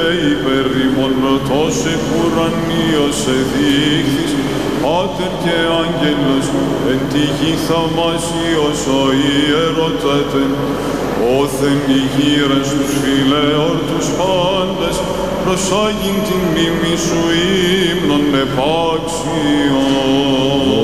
Υπερήμων πρωτός επουρανίος εδείχθης, Πάτερ και Άγγελος, εν τη γη θαυμασίος ο ιεροτάτε, όθεν οι γύρες τους φιλέορτους πάντες, προσάγειν την μνήμη σου ύμνον επάξιον.